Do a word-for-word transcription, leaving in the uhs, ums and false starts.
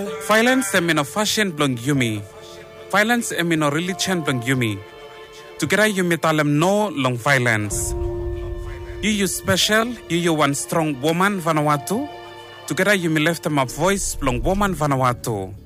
Violence em no fashion blong yumi. Violence em no religion blong yumi. Together yumi talem no long violence. You you special, you you one strong woman Vanuatu. Together yumi left them a voice blong woman Vanuatu.